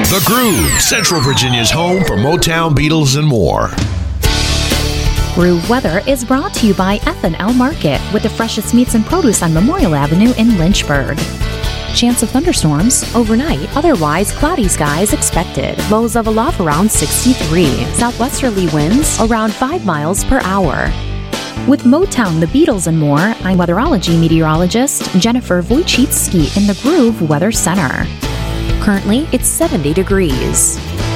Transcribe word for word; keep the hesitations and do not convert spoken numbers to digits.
The Groove, Central Virginia's home for Motown, Beatles, and more. Groove Weather is brought to you by F and L Market, with the freshest meats and produce on Memorial Avenue in Lynchburg. Chance of thunderstorms overnight, otherwise cloudy skies expected. Lows of a low around sixty-three. Southwesterly winds around five miles per hour. With Motown, the Beatles, and more, I'm weatherology meteorologist Jennifer Wojcicki in the Groove Weather Center. Currently, it's seventy degrees.